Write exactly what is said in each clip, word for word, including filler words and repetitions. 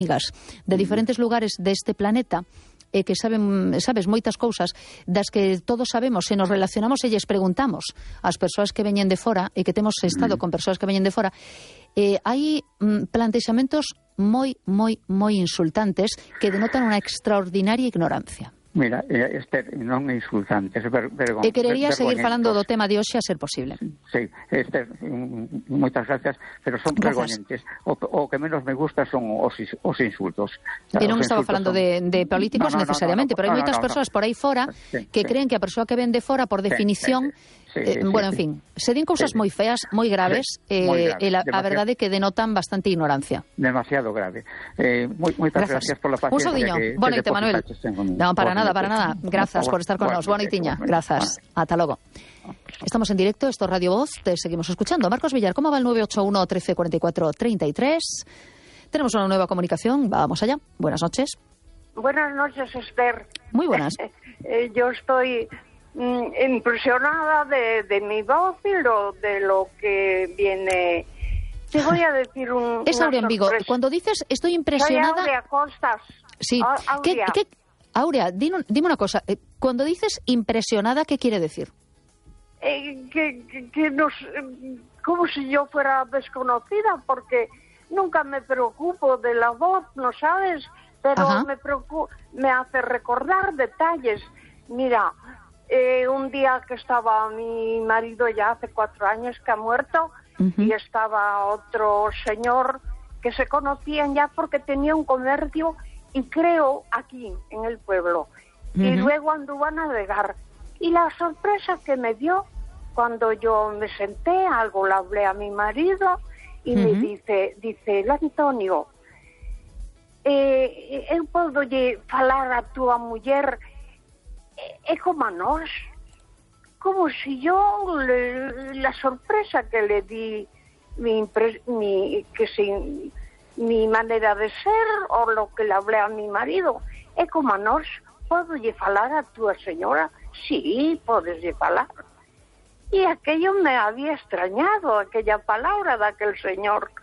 amigas de diferentes lugares deste planeta e que saben, sabes, moitas cousas das que todos sabemos, se nos relacionamos e lles preguntamos ás persoas que veñen de fora e que temos estado con persoas que veñen de fora, eh, hai mm, plantexamentos moi, moi, moi insultantes que denotan unha extraordinaria ignorancia. Mira, Esther, non é insultante, é ver, vergon, E querería ver, seguir falando do tema de hoxe a ser posible. Sí, Esther, moitas gracias, pero son vergoñentes. O, o que menos me gusta son os, os insultos. E non estaba falando son... de, de políticos no, no, necesariamente, no, no, no, pero hai moitas no, no, persoas no. por aí fora sí, que sí. creen que a persoa que ven de fora, por definición... Sí, sí, sí. Sí, sí, eh, bueno, sí, en fin, se din cousas sí, moi feas, moi graves, sí, eh, moi grave, e la, a verdade que denotan bastante ignorancia. Demasiado grave. Eh, moi, moitas gracias. gracias por la paciencia. Un sodiño. Boa noite, Manuel. Non, para nada, para nada. Grazas por estar con nos. Boa noitiña. Grazas. Ata logo. Estamos en directo, esto es Radio Voz, te seguimos escuchando. Marcos Villar, ¿cómo va el nueve ocho uno, trece, cuarenta y cuatro, treinta y tres? Tenemos una nueva comunicación, vamos allá. Buenas noches. Buenas noches, Esther. Muy buenas. eh, yo estoy... impresionada de, de mi voz y lo, de lo que viene. Te voy a decir un. Es Aurea en Vigo. Cuando dices estoy impresionada. Soy Aurea Costas. Sí. Aurea. ¿Qué, qué, Aurea, dime, dime una cosa. Cuando dices impresionada, ¿qué quiere decir? Eh, que, que, que nos, como si yo fuera desconocida, porque nunca me preocupo de la voz, ¿no sabes? Pero Ajá. me preocupo, me hace recordar detalles. Mira. Eh, un día que estaba mi marido, ya hace cuatro años que ha muerto, uh-huh. y estaba otro señor que se conocían ya porque tenía un comercio, y creo aquí en el pueblo, uh-huh. y luego anduvo a navegar. Y la sorpresa que me dio cuando yo me senté, algo le hablé a mi marido, y uh-huh. me dice, dice, Antonio, eh, eu podo lle falar a túa muller é como a nós, como si yo le, la sorpresa que le di mi, mi que si, mi manera de ser o lo que le hablé a mi marido é como a nós. Podo lle falar a túa señora? Sí, podes lle falar. Y aquello me había extrañado, aquella palabra de aquel señor.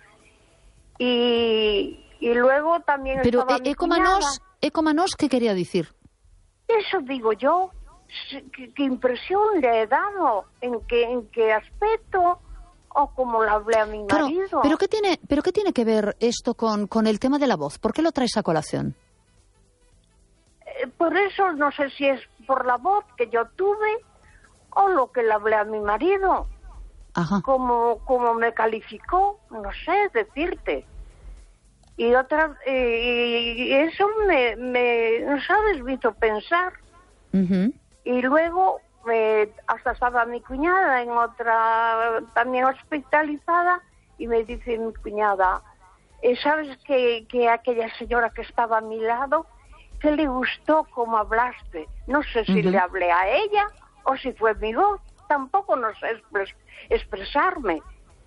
Y, y luego también pero estaba é, mi é como a nós, é como a nós, que quería dicir? Eso digo yo, ¿qué, qué impresión le he dado? ¿En qué, en qué aspecto? ¿O como le hablé a mi marido? Pero, pero, ¿qué tiene, pero ¿qué tiene que ver esto con, con el tema de la voz? ¿Por qué lo traes a colación? Eh, por eso no sé si es por la voz que yo tuve o lo que le hablé a mi marido. Ajá. Como, como me calificó, no sé decirte. Y otra, eh, y eso me, me, no sabes, me hizo pensar. Uh-huh. Y luego, eh, hasta estaba mi cuñada en otra, también hospitalizada, y me dice mi cuñada, eh, ¿sabes que, que aquella señora que estaba a mi lado, que le gustó cómo hablaste? No sé si uh-huh. le hablé a ella o si fue mi voz, tampoco no sé expres- expresarme.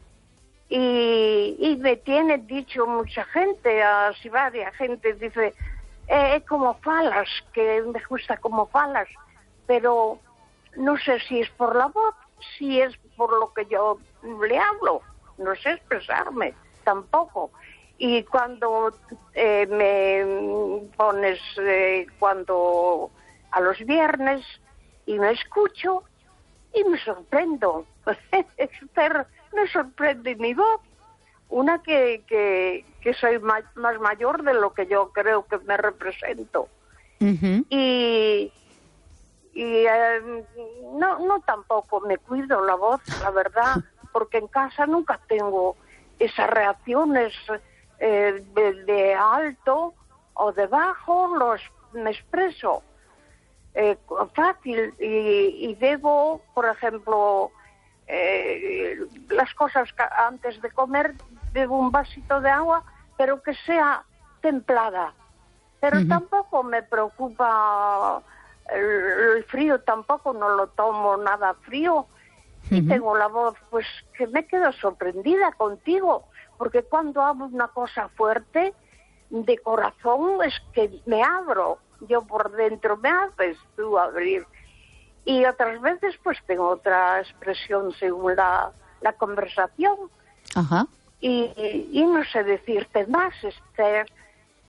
Y, y me tiene dicho mucha gente, así varias gente, dice, es eh, como falas, que me gusta como falas, pero no sé si es por la voz, si es por lo que yo le hablo, no sé expresarme, tampoco. Y cuando eh, me pones, eh, cuando a los viernes, y me escucho, y me sorprendo, pero me sorprende mi voz, una que, que, que soy más, más mayor de lo que yo creo que me represento. Uh-huh. Y, y eh, no, no tampoco me cuido la voz, la verdad, porque en casa nunca tengo esas reacciones eh, de, de alto o de bajo, los, me expreso eh, fácil y, y debo, por ejemplo, Eh, las cosas que antes de comer bebo un vasito de agua, pero que sea templada. Pero uh-huh. tampoco me preocupa el, el frío, tampoco no lo tomo nada frío. Uh-huh. Y tengo la voz, pues que me quedo sorprendida contigo, porque cuando hablo una cosa fuerte, de corazón, es que me abro. Yo por dentro me haces tú abrir. Y otras veces pues tengo otra expresión según la, la conversación. Ajá. Y, y, y no sé decirte más, Esther,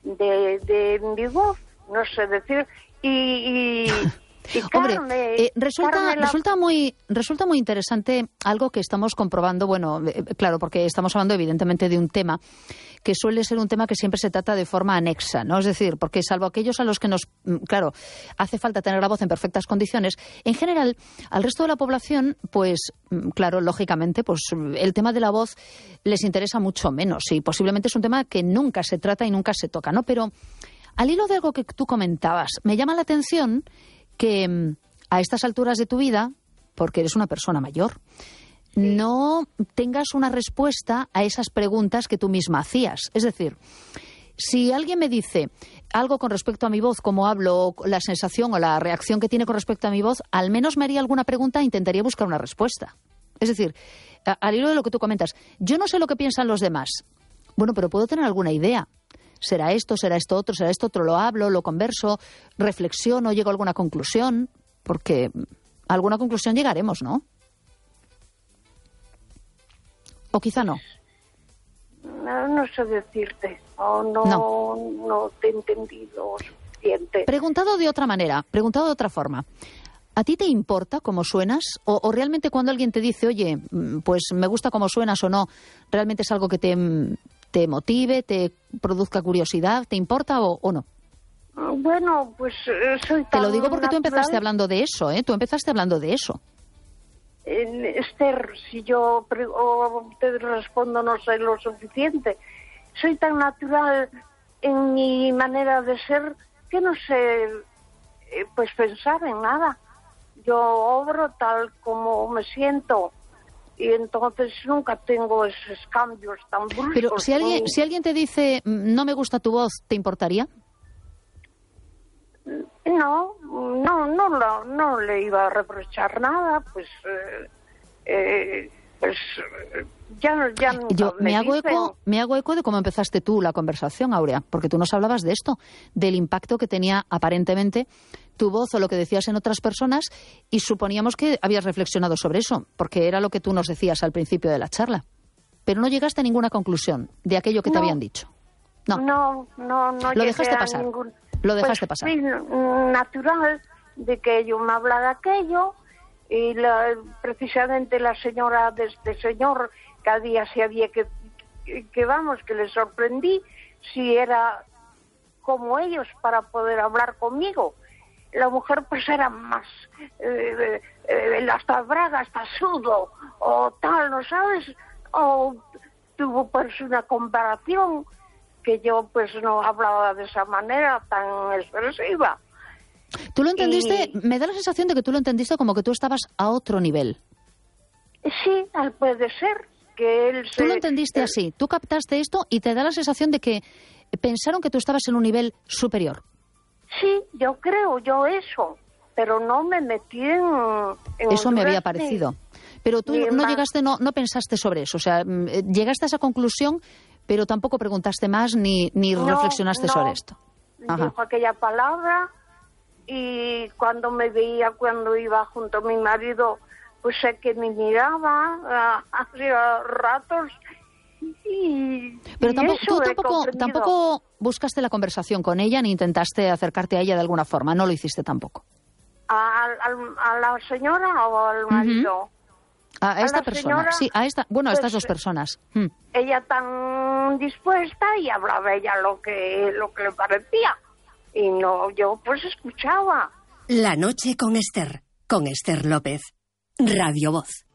de, de mi voz, no sé decir, y... y Y Hombre, Carmen, eh, resulta, Carmen la... resulta, muy, resulta muy interesante algo que estamos comprobando, bueno, eh, claro, porque estamos hablando evidentemente de un tema que suele ser un tema que siempre se trata de forma anexa, ¿no? Es decir, porque salvo aquellos a los que nos, claro, hace falta tener la voz en perfectas condiciones, en general, al resto de la población, pues, claro, lógicamente, pues el tema de la voz les interesa mucho menos y posiblemente es un tema que nunca se trata y nunca se toca, ¿no? Pero al hilo de algo que tú comentabas, me llama la atención que a estas alturas de tu vida, porque eres una persona mayor, sí, no tengas una respuesta a esas preguntas que tú misma hacías. Es decir, si alguien me dice algo con respecto a mi voz, cómo hablo, la sensación o la reacción que tiene con respecto a mi voz, al menos me haría alguna pregunta e intentaría buscar una respuesta. Es decir, a, al hilo de lo que tú comentas, yo no sé lo que piensan los demás. Bueno, pero puedo tener alguna idea. Será esto, será esto otro, será esto otro, lo hablo, lo converso, reflexiono, llego a alguna conclusión, porque a alguna conclusión llegaremos, ¿no? O quizá no. No, no sé decirte, o no, no. no te he entendido suficiente. Preguntado de otra manera, preguntado de otra forma. ¿A ti te importa cómo suenas? O, ¿O realmente cuando alguien te dice, oye, pues me gusta cómo suenas o no, realmente es algo que te... te motive, te produzca curiosidad, ¿te importa o, o no? Bueno, pues eh, soy tan Te lo digo porque natural. tú empezaste hablando de eso, ¿eh? Tú empezaste hablando de eso. Eh, Esther, si yo pre o te respondo no sé lo suficiente, soy tan natural en mi manera de ser que no sé, eh, pues pensar en nada. Yo obro tal como me siento. Y entonces nunca tengo esos cambios tan bruscos. Pero si alguien, ni... si alguien te dice, no me gusta tu voz, ¿te importaría? No, no, no, no, no le iba a reprochar nada, pues, eh, eh, pues ya, ya Yo me, me hago dicen... eco, me hago eco de cómo empezaste tú la conversación, Aurea, porque tú nos hablabas de esto, del impacto que tenía aparentemente tu voz o lo que decías en otras personas, y suponíamos que habías reflexionado sobre eso, porque era lo que tú nos decías al principio de la charla. Pero no llegaste a ninguna conclusión de aquello que no, te habían dicho. No, no, no, no lo dejaste pasar. Ningún... Lo dejaste pues, pasar. Sí, natural de que yo me hablara aquello, y la, precisamente la señora de este señor, cada día se había que, que, que vamos, que le sorprendí si era como ellos para poder hablar conmigo. La mujer pues era más, eh, eh, hasta braga, hasta sudo, o tal, ¿no sabes? O tuvo pues una comparación que yo pues no hablaba de esa manera tan expresiva. ¿Tú lo entendiste? Y... Me da la sensación de que tú lo entendiste como que tú estabas a otro nivel. Sí, puede ser que él se... Tú lo entendiste eh... así, tú captaste esto y te da la sensación de que pensaron que tú estabas en un nivel superior. Sí, yo creo, yo eso, pero no me metí en... en eso me había ni, parecido. Pero tú no llegaste, no, no pensaste sobre eso, o sea, llegaste a esa conclusión, pero tampoco preguntaste más ni, ni no, reflexionaste no. sobre esto. Ajá. Dijo aquella palabra y cuando me veía, cuando iba junto a mi marido, pues sé que me miraba hacía ratos. Y, pero y tampoco, tú eso tampoco, tampoco buscaste la conversación con ella ni intentaste acercarte a ella de alguna forma, no lo hiciste tampoco. ¿A, a, a la señora o al marido? Uh-huh. A, a esta a persona, señora, sí, a esta, bueno, a pues, estas dos personas. Hmm. Ella tan dispuesta y hablaba ella lo que, lo que le parecía. Y no, yo pues escuchaba. La noche con Esther, con Esther López. Radio Voz.